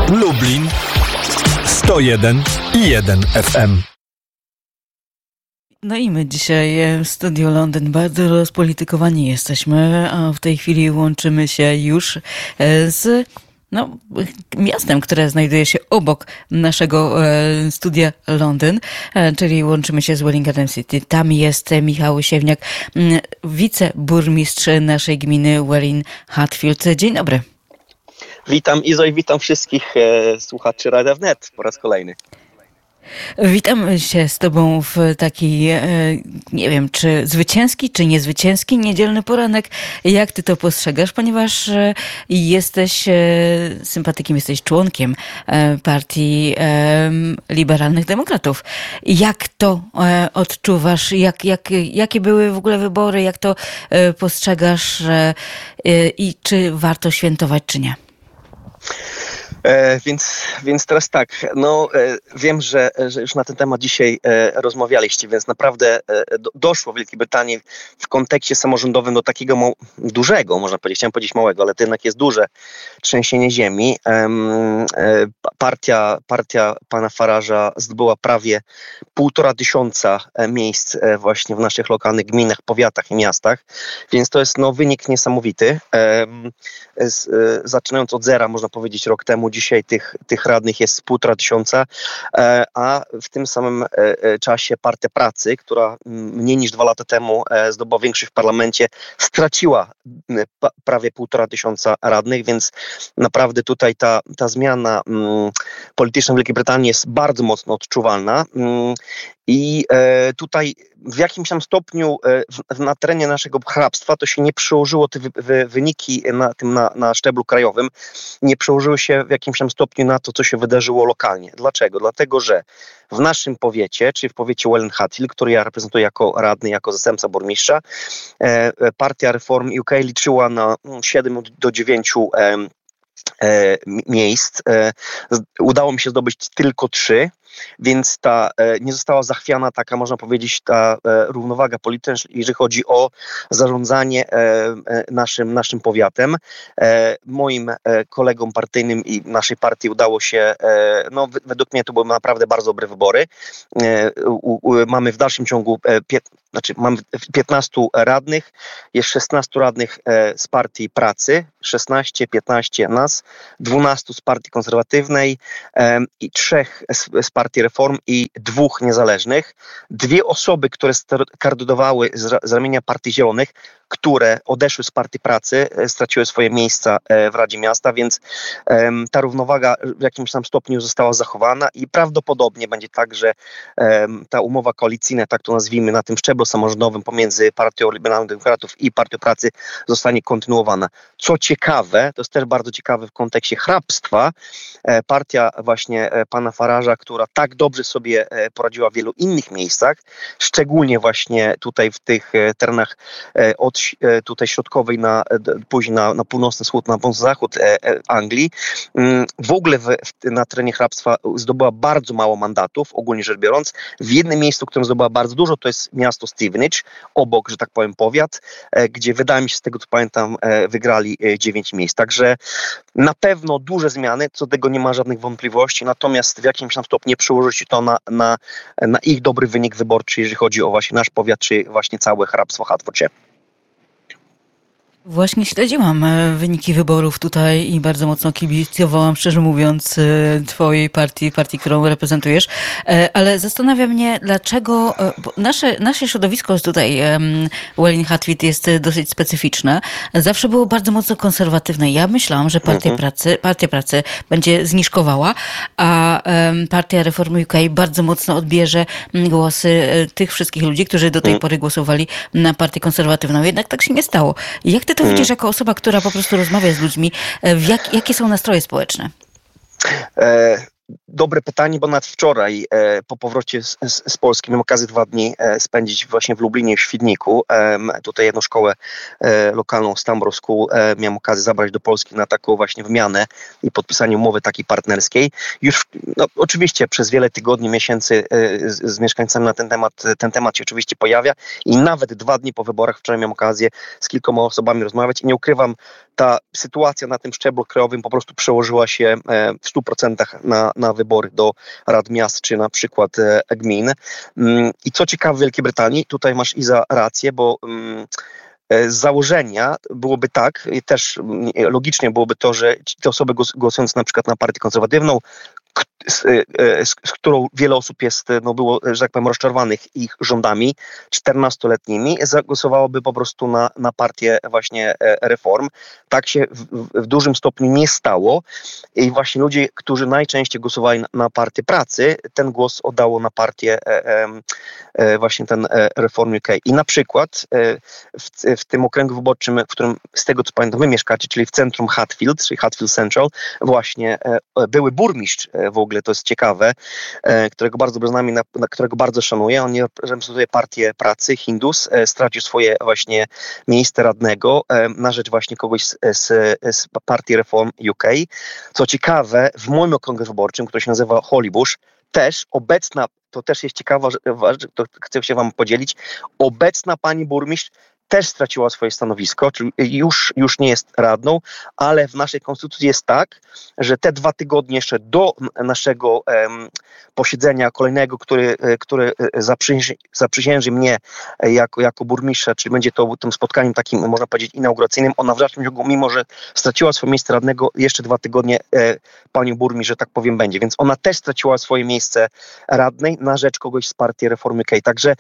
Lublin 101,1 FM. No i my dzisiaj w Studiu Londyn bardzo rozpolitykowani jesteśmy, a w tej chwili łączymy się już z miastem, które znajduje się obok naszego studia Londyn, czyli łączymy się z Welwyn Garden City. Tam jest Michał Siewniak, wiceburmistrz naszej gminy Welwyn Hatfield. Dzień dobry. Witam Izo i witam wszystkich słuchaczy Radia Wnet po raz kolejny. Witam się z tobą w taki, nie wiem, czy zwycięski, czy niezwycięski niedzielny poranek. Jak ty to postrzegasz? Ponieważ jesteś sympatykiem, jesteś członkiem partii Liberalnych Demokratów. Jak to odczuwasz? Jakie były w ogóle wybory? Jak to postrzegasz? I czy warto świętować, czy nie? Więc teraz tak, wiem, że już na ten temat dzisiaj rozmawialiście, więc naprawdę doszło w Wielkiej Brytanii w kontekście samorządowym do takiego dużego, można powiedzieć, chciałem powiedzieć małego, ale to jednak jest duże trzęsienie ziemi. Partia pana Farage'a zdobyła prawie 1500 miejsc właśnie w naszych lokalnych gminach, powiatach i miastach, więc to jest wynik niesamowity. Zaczynając od zera, można powiedzieć, rok temu, dzisiaj tych radnych jest 1500, a w tym samym czasie Partia Pracy, która mniej niż 2 lata temu zdobyła większość w parlamencie, straciła prawie 1500 radnych, więc naprawdę tutaj ta zmiana polityczna w Wielkiej Brytanii jest bardzo mocno odczuwalna. I tutaj w jakimś tam stopniu na terenie naszego hrabstwa to się nie przełożyło, te wyniki na szczeblu krajowym, nie przełożyły się w jakimś tam stopniu na to, co się wydarzyło lokalnie. Dlaczego? Dlatego, że w naszym powiecie, czyli w powiecie Welwyn Hatfield, który ja reprezentuję jako radny, jako zastępca burmistrza, partia Reform UK liczyła na 7 do 9 miejsc. Udało mi się zdobyć tylko 3. Więc nie została zachwiana taka, można powiedzieć, ta równowaga polityczna, jeżeli chodzi o zarządzanie naszym powiatem. Moim kolegom partyjnym i naszej partii udało się, według mnie to były naprawdę bardzo dobre wybory. Mamy w dalszym ciągu mamy 15 radnych, jest 16 radnych z Partii Pracy, 15 nas, 12 z Partii Konserwatywnej i 3 z Partii Reform i 2 niezależnych. 2 osoby, które kandydowały z ramienia Partii Zielonych, które odeszły z Partii Pracy, straciły swoje miejsca w Radzie Miasta, więc ta równowaga w jakimś tam stopniu została zachowana i prawdopodobnie będzie tak, że ta umowa koalicyjna, tak to nazwijmy, na tym szczeblu samorządowym pomiędzy Partią Liberalnych Demokratów i Partią Pracy zostanie kontynuowana. Co ciekawe, to jest też bardzo ciekawe w kontekście hrabstwa, partia właśnie pana Farage'a, która tak dobrze sobie poradziła w wielu innych miejscach, szczególnie właśnie tutaj w tych terenach od tutaj środkowej później na północny wschód, na północny zachód Anglii, w ogóle na terenie hrabstwa zdobyła bardzo mało mandatów, ogólnie rzecz biorąc. W jednym miejscu, w którym zdobyła bardzo dużo, to jest miasto Stevenage, obok, że tak powiem, powiat, gdzie wydaje mi się, z tego co pamiętam, wygrali 9 miejsc. Także na pewno duże zmiany, co do tego nie ma żadnych wątpliwości, natomiast w jakimś tam stopniu przełoży się to na ich dobry wynik wyborczy, jeżeli chodzi o właśnie nasz powiat, czy właśnie całe hrabstwo Hertfordshire. Właśnie śledziłam wyniki wyborów tutaj i bardzo mocno kibicowałam, szczerze mówiąc, twojej partii, którą reprezentujesz, ale zastanawia mnie, dlaczego nasze środowisko tutaj Welwyn Hatfield jest dosyć specyficzne. Zawsze było bardzo mocno konserwatywne. Ja myślałam, że Partia Pracy będzie zniżkowała, a Partia Reformy UK bardzo mocno odbierze głosy tych wszystkich ludzi, którzy do tej pory głosowali na partię konserwatywną. Jednak tak się nie stało. Jak ty to widzisz jako osoba, która po prostu rozmawia z ludźmi? Jakie są nastroje społeczne? Dobre pytanie, bo nawet wczoraj po powrocie z Polski miałem okazję 2 dni spędzić właśnie w Lublinie, w Świdniku. Tutaj jedną szkołę lokalną, Stamborough School, miałem okazję zabrać do Polski na taką właśnie wymianę i podpisanie umowy takiej partnerskiej. Już oczywiście przez wiele tygodni, miesięcy z mieszkańcami na ten temat się oczywiście pojawia i nawet 2 dni po wyborach wczoraj miałem okazję z kilkoma osobami rozmawiać i nie ukrywam, ta sytuacja na tym szczeblu krajowym po prostu przełożyła się w 100% na wybory do rad miast, czy na przykład gmin. I co ciekawe w Wielkiej Brytanii, tutaj masz Iza rację, bo z założenia byłoby tak, i też logicznie byłoby to, że te osoby głosujące na przykład na partię konserwatywną, z którą wiele osób było, że tak powiem, rozczarowanych ich rządami 14-letnimi, zagłosowałoby po prostu na partię właśnie reform. Tak się w dużym stopniu nie stało i właśnie ludzie, którzy najczęściej głosowali na partię pracy, ten głos oddało na partię właśnie ten Reform UK. I na przykład w tym okręgu wyborczym, w którym z tego co pamiętam wy mieszkacie, czyli w centrum Hatfield, czyli Hatfield Central, właśnie były burmistrz w ogóle, to jest ciekawe, którego bardzo dobrze znam i na którego bardzo szanuję. On reprezentuje partię pracy, Hindus, stracił swoje właśnie miejsce radnego na rzecz właśnie kogoś z partii Reform UK. Co ciekawe, w moim okręgu wyborczym, który się nazywa Hollybush, też obecna, to też jest ciekawa rzecz, to chcę się wam podzielić, obecna pani burmistrz też straciła swoje stanowisko, czyli już nie jest radną, ale w naszej konstytucji jest tak, że te 2 tygodnie jeszcze do naszego posiedzenia kolejnego, który zaprzysięży mnie jako burmistrza, czyli będzie to tym spotkaniem takim, można powiedzieć, inauguracyjnym, ona w dalszym ciągu, mimo że straciła swoje miejsce radnego, jeszcze 2 tygodnie panią burmistrz, że tak powiem, będzie. Więc ona też straciła swoje miejsce radnej na rzecz kogoś z partii Reform UK. Także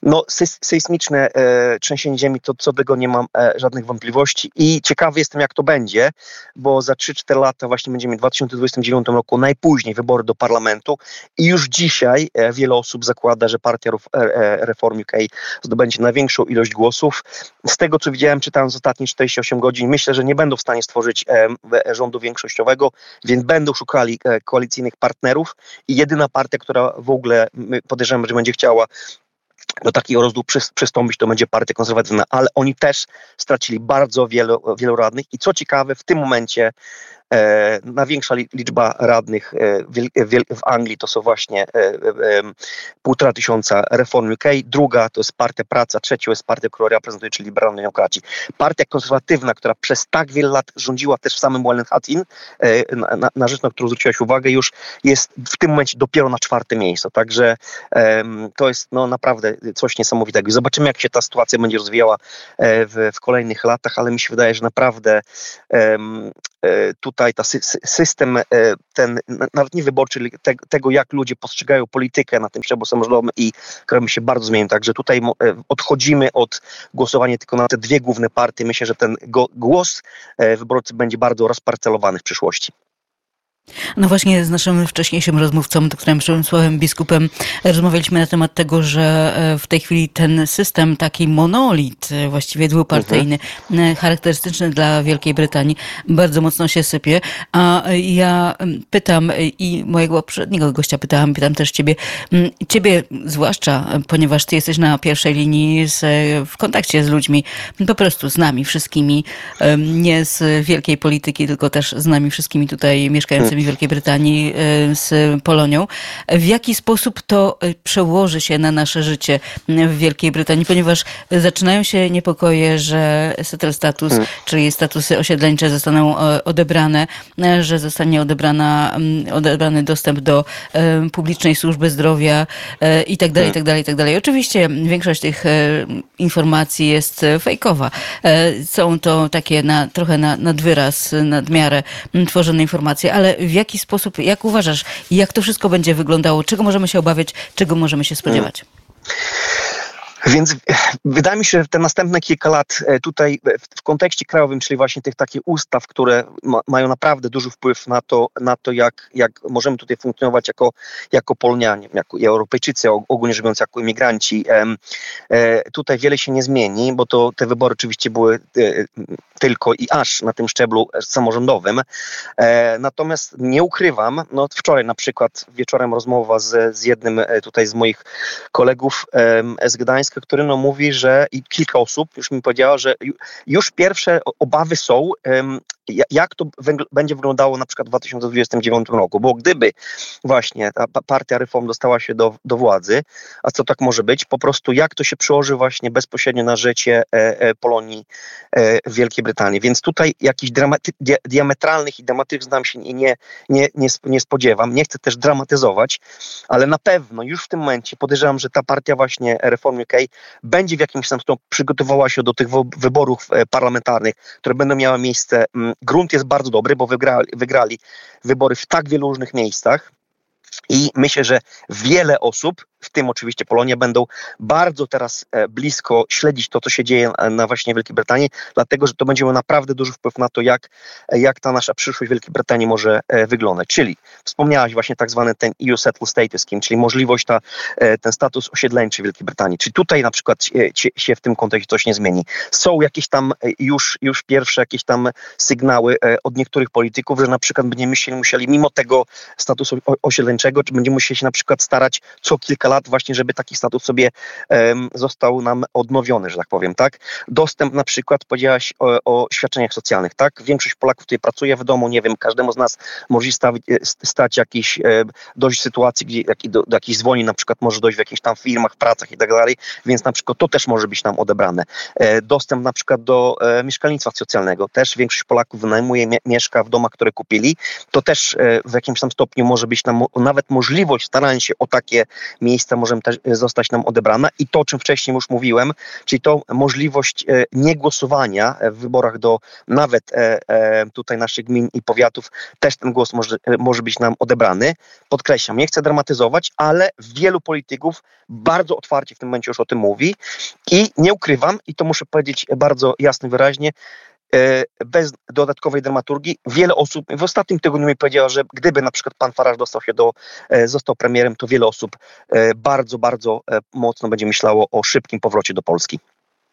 sejsmiczne trzęsienie ziemi, to co do tego nie mam żadnych wątpliwości i ciekawy jestem, jak to będzie, bo za 3-4 lata właśnie będziemy w 2029 roku najpóźniej wybory do parlamentu i już dzisiaj wiele osób zakłada, że partia Reform UK zdobędzie największą ilość głosów. Z tego, co widziałem, czytając ostatnie 48 godzin, myślę, że nie będą w stanie stworzyć rządu większościowego, więc będą szukali koalicyjnych partnerów i jedyna partia, która w ogóle podejrzewam, że będzie chciała do takiego rozdziału przystąpić, to będzie partia konserwatywna, ale oni też stracili bardzo wielu radnych i co ciekawe, w tym momencie największa liczba radnych w Anglii to są właśnie 1500 Reform UK, druga to jest partia Praca, trzecia jest partia, którą reprezentuje, czyli Liberalni Demokraci. Partia konserwatywna, która przez tak wiele lat rządziła też w samym Wallenhatin, na rzecz, na którą zwróciłaś uwagę, już jest w tym momencie dopiero na 4. miejscu. Także to jest naprawdę coś niesamowitego. I zobaczymy, jak się ta sytuacja będzie rozwijała w kolejnych latach, ale mi się wydaje, że naprawdę tutaj system ten, nawet nie wyborczy, tego jak ludzie postrzegają politykę na tym szczeblu samorządowym i krajowy się bardzo zmienił. Także tutaj odchodzimy od głosowania tylko na te 2 główne partie. Myślę, że ten głos wyborcy będzie bardzo rozparcelowany w przyszłości. No właśnie z naszym wcześniejszym rozmówcą, doktorem Przemysławem Biskupem, rozmawialiśmy na temat tego, że w tej chwili ten system, taki monolit, właściwie dwupartyjny, charakterystyczny dla Wielkiej Brytanii, bardzo mocno się sypie. A ja pytam i mojego poprzedniego gościa pytam też ciebie zwłaszcza, ponieważ ty jesteś na pierwszej linii w kontakcie z ludźmi, po prostu z nami wszystkimi, nie z wielkiej polityki, tylko też z nami wszystkimi tutaj mieszkającymi w Wielkiej Brytanii z Polonią. W jaki sposób to przełoży się na nasze życie w Wielkiej Brytanii? Ponieważ zaczynają się niepokoje, że settled status, czyli statusy osiedleńcze zostaną odebrane, że zostanie odebrany dostęp do publicznej służby zdrowia i tak dalej, i tak dalej, i tak dalej. Oczywiście większość tych informacji jest fejkowa. Są to takie trochę nad wyraz, nad miarę tworzone informacje, ale w jaki sposób, jak uważasz, jak to wszystko będzie wyglądało? Czego możemy się obawiać? Czego możemy się spodziewać? Więc wydaje mi się, że te następne kilka lat tutaj w kontekście krajowym, czyli właśnie tych takich ustaw, które mają naprawdę duży wpływ na to jak możemy tutaj funkcjonować jako Polnianie, jako Europejczycy, ogólnie rzecz biorąc jako imigranci, tutaj wiele się nie zmieni, bo te wybory oczywiście były tylko i aż na tym szczeblu samorządowym. Natomiast nie ukrywam, wczoraj na przykład wieczorem rozmowa z jednym tutaj z moich kolegów z Gdańska, który mówi, że i kilka osób już mi powiedziało, że już pierwsze obawy są, jak to będzie wyglądało na przykład w 2029 roku, bo gdyby właśnie ta partia Reform dostała się do władzy, a co tak może być, po prostu jak to się przełoży właśnie bezpośrednio na życie Polonii w Wielkiej Brytanii. Więc tutaj jakichś diametralnych i dramatycznych znam się nie spodziewam. Nie chcę też dramatyzować, ale na pewno już w tym momencie podejrzewam, że ta partia właśnie Reform UK będzie w jakimś tam stopniu przygotowała się do tych wyborów parlamentarnych, które będą miały miejsce. Grunt jest bardzo dobry, bo wygrali wybory w tak wielu różnych miejscach. I myślę, że wiele osób, w tym oczywiście Polonia, będą bardzo teraz blisko śledzić to, co się dzieje na właśnie Wielkiej Brytanii, dlatego, że to będzie miało naprawdę duży wpływ na to, jak ta nasza przyszłość Wielkiej Brytanii może wyglądać. Czyli wspomniałaś właśnie tak zwany ten EU Settled Status Scheme, czyli możliwość ten status osiedleńczy Wielkiej Brytanii. Czyli tutaj na przykład się w tym kontekście coś nie zmieni. Są jakieś tam już pierwsze jakieś tam sygnały od niektórych polityków, że na przykład będziemy musieli mimo tego statusu osiedleńczego, czy będziemy musieli się na przykład starać co kilka lat właśnie, żeby taki status sobie został nam odnowiony, że tak powiem, tak? Dostęp na przykład, powiedziałaś o świadczeniach socjalnych, tak? Większość Polaków tutaj pracuje w domu, nie wiem, każdemu z nas może stać jakiś dojść sytuacji, gdzie do jakichś zwolnień na przykład może dojść w jakichś tam firmach, pracach i tak dalej, więc na przykład to też może być nam odebrane. Dostęp na przykład do mieszkalnictwa socjalnego, też większość Polaków wynajmuje, mieszka w domach, które kupili, to też w jakimś tam stopniu może być nam nawet możliwość starania się o takie miejsca może też zostać nam odebrana i to, o czym wcześniej już mówiłem, czyli to możliwość niegłosowania w wyborach do nawet tutaj naszych gmin i powiatów, też ten głos może być nam odebrany. Podkreślam, nie chcę dramatyzować, ale wielu polityków bardzo otwarcie w tym momencie już o tym mówi i nie ukrywam, i to muszę powiedzieć bardzo jasno i wyraźnie, bez dodatkowej dramaturgii. Wiele osób w ostatnim tygodniu mi powiedziała, że gdyby na przykład pan Farage został premierem, to wiele osób bardzo, bardzo mocno będzie myślało o szybkim powrocie do Polski.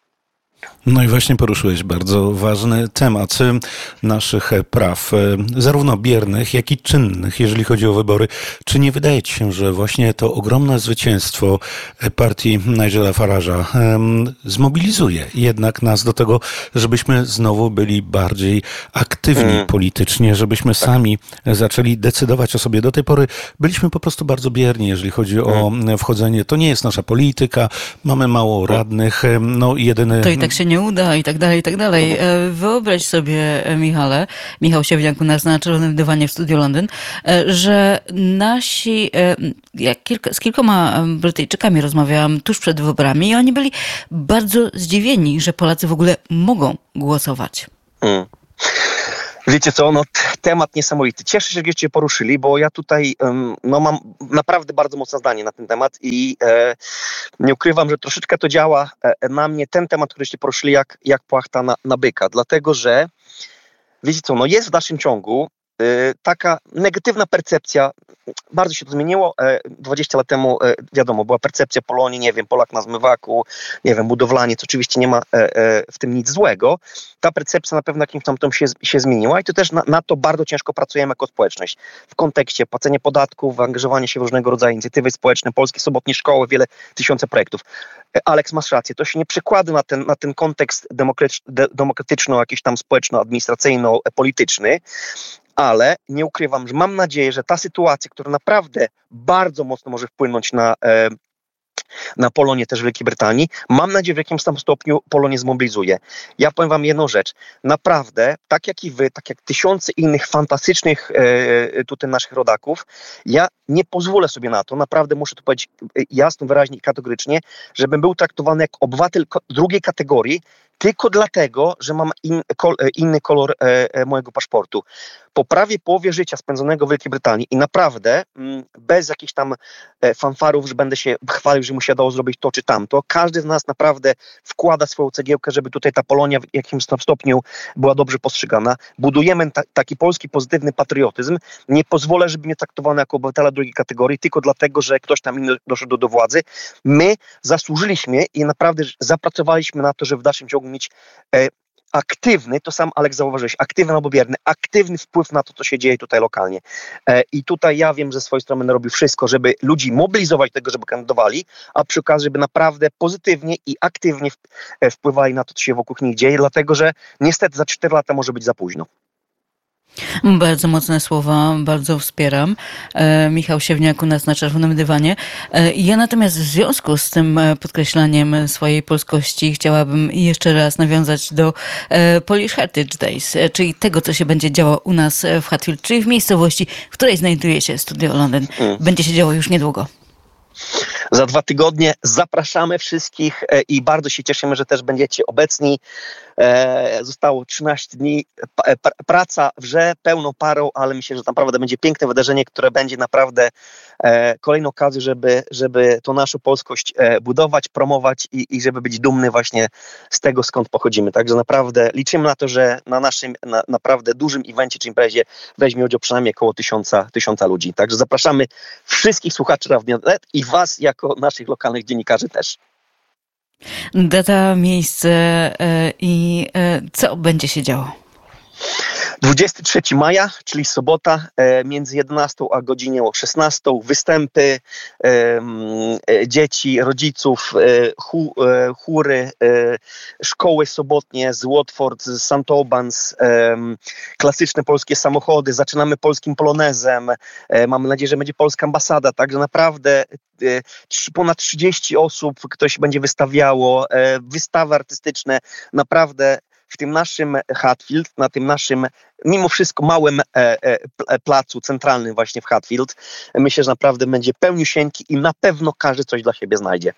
No i właśnie poruszyłeś bardzo ważny temat naszych praw, zarówno biernych, jak i czynnych, jeżeli chodzi o wybory. Czy nie wydaje ci się, że właśnie to ogromne zwycięstwo partii Nigela Farage'a zmobilizuje jednak nas do tego, żebyśmy znowu byli bardziej aktywni politycznie, żebyśmy sami zaczęli decydować o sobie. Do tej pory byliśmy po prostu bardzo bierni, jeżeli chodzi o wchodzenie. To nie jest nasza polityka, mamy mało radnych, no jedyny... To i tak się nie uda i tak dalej, i tak dalej. Wyobraź sobie, Michał Siewniak u nas na czerwonym dywanie w Studio Londyn, że nasi, z kilkoma Brytyjczykami rozmawiałam tuż przed wyborami i oni byli bardzo zdziwieni, że Polacy w ogóle mogą głosować. Wiecie co, temat niesamowity. Cieszę się, że żeście poruszyli, bo ja tutaj mam naprawdę bardzo mocne zdanie na ten temat i nie ukrywam, że troszeczkę to działa na mnie, ten temat, któryście poruszyli, jak płachta na byka. Dlatego, że wiecie co, jest w dalszym ciągu taka negatywna percepcja. Bardzo się to zmieniło. 20 lat temu, wiadomo, była percepcja Polonii, nie wiem, Polak na zmywaku, nie wiem, budowlaniec, oczywiście nie ma w tym nic złego. Ta percepcja na pewno jakimś tam się zmieniła i to też na to bardzo ciężko pracujemy jako społeczność. W kontekście płacenia podatków, angażowania się w różnego rodzaju inicjatywy społeczne, polskie sobotnie szkoły, wiele tysiące projektów. Alex, masz rację, to się nie przekłada na ten kontekst demokratyczno, jakiś tam społeczno-administracyjno-polityczny, ale nie ukrywam, że mam nadzieję, że ta sytuacja, która naprawdę bardzo mocno może wpłynąć na Polonię też w Wielkiej Brytanii, mam nadzieję, że w jakimś tam stopniu Polonię zmobilizuje. Ja powiem wam jedną rzecz. Naprawdę, tak jak i wy, tak jak tysiące innych fantastycznych tutaj naszych rodaków, ja nie pozwolę sobie na to, naprawdę muszę to powiedzieć jasno, wyraźnie i kategorycznie, żebym był traktowany jak obywatel drugiej kategorii, tylko dlatego, że mam inny kolor mojego paszportu. Po prawie połowie życia spędzonego w Wielkiej Brytanii i naprawdę bez jakichś tam fanfarów, że będę się chwalił, że mu się dało zrobić to czy tamto, każdy z nas naprawdę wkłada swoją cegiełkę, żeby tutaj ta Polonia w jakimś tam stopniu była dobrze postrzegana. Budujemy taki polski pozytywny patriotyzm. Nie pozwolę, żeby mnie traktowano jako obywatela drugiej kategorii, tylko dlatego, że ktoś tam inny doszedł do władzy. My zasłużyliśmy i naprawdę zapracowaliśmy na to, żeby w dalszym ciągu mieć aktywny, to sam Aleks zauważyłeś, aktywny albo bierny, aktywny wpływ na to, co się dzieje tutaj lokalnie. I tutaj ja wiem, że z swojej strony będę robił wszystko, żeby ludzi mobilizować do tego, żeby kandydowali, a przy okazji, żeby naprawdę pozytywnie i aktywnie wpływali na to, co się wokół nich dzieje, dlatego że niestety za 4 lata może być za późno. Bardzo mocne słowa, bardzo wspieram. Michał Siewniak u nas na czerwonym dywanie. Ja natomiast w związku z tym podkreślaniem swojej polskości chciałabym jeszcze raz nawiązać do Polish Heritage Days, czyli tego, co się będzie działo u nas w Hatfield, czyli w miejscowości, w której znajduje się Studio Londyn. Będzie się działo już niedługo. Za 2 tygodnie zapraszamy wszystkich i bardzo się cieszymy, że też będziecie obecni. Zostało 13 dni, praca wrze pełną parą, ale myślę, że naprawdę będzie piękne wydarzenie, które będzie naprawdę kolejną okazją, żeby tą naszą polskość budować, promować i żeby być dumny właśnie z tego, skąd pochodzimy. Także naprawdę liczymy na to, że na naszym naprawdę dużym evencie czy imprezie weźmie udział przynajmniej około 1000 ludzi. Także zapraszamy wszystkich słuchaczy Radia.net i was jako naszych lokalnych dziennikarzy też. Data, miejsce i co będzie się działo? 23 maja, czyli sobota, między 11 a godzinie 16, występy dzieci, rodziców, chóry, szkoły sobotnie z Watford, z St. Albans, klasyczne polskie samochody, zaczynamy polskim polonezem, mamy nadzieję, że będzie polska ambasada, także naprawdę ponad 30 osób ktoś będzie wystawiało, wystawy artystyczne, naprawdę w tym naszym Hatfield, na tym naszym mimo wszystko małym placu centralnym właśnie w Hatfield, myślę, że naprawdę będzie pełniusieńki i na pewno każdy coś dla siebie znajdzie.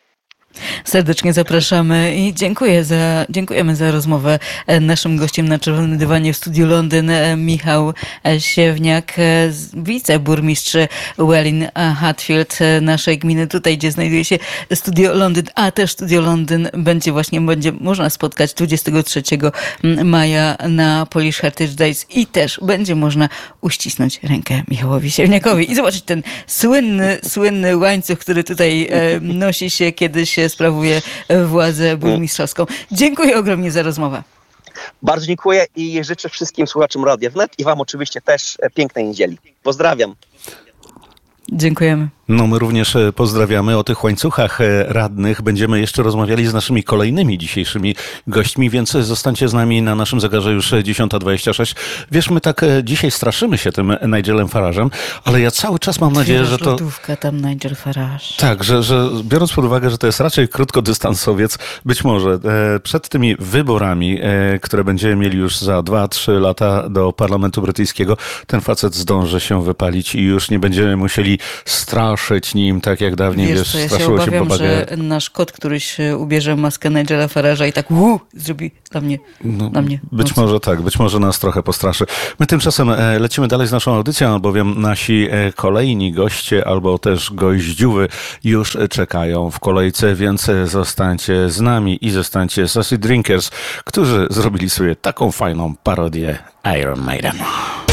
Serdecznie zapraszamy i dziękujemy za rozmowę. Naszym gościem na czerwonym dywanie w Studiu Londyn Michał Siewniak, wiceburmistrz Welwyn Hatfield, naszej gminy, tutaj gdzie znajduje się Studio Londyn, a też Studio Londyn będzie można spotkać 23 maja na Polish Heritage Days i też będzie można uścisnąć rękę Michałowi Siewniakowi i zobaczyć ten słynny łańcuch, który tutaj nosi się, kiedy się sprawuje władzę burmistrzowską. Dziękuję ogromnie za rozmowę. Bardzo dziękuję i życzę wszystkim słuchaczom Radia Wnet i wam oczywiście też pięknej niedzieli. Pozdrawiam. Dziękujemy. No my również pozdrawiamy. O tych łańcuchach radnych będziemy jeszcze rozmawiali z naszymi kolejnymi dzisiejszymi gośćmi, więc zostańcie z nami na naszym zegarze już 10:26. Wiesz, my tak dzisiaj straszymy się tym Nigelem Farage'em, ale ja cały czas mam nadzieję, że to... Lodówka tam Nigel Farage. Tak, że biorąc pod uwagę, że to jest raczej krótkodystansowiec, być może przed tymi wyborami, które będziemy mieli już za 2-3 lata do Parlamentu Brytyjskiego, ten facet zdąży się wypalić i już nie będziemy musieli straszyć nim, tak jak dawniej, Wiesz, ja się obawiam, że nasz kot, któryś ubierze maskę Nigela Farage'a i tak zrobi na mnie. Być może tak, być może nas trochę postraszy. My tymczasem lecimy dalej z naszą audycją, albowiem nasi kolejni goście albo też goździówy już czekają w kolejce, więc zostańcie z nami i zostańcie Sassy Drinkers, którzy zrobili sobie taką fajną parodię Iron Maiden.